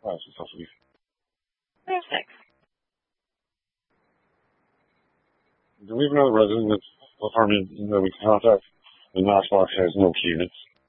successfully. Perfect. Do we have another resident that's apartment that we can contact? The Knoxbox has no key units.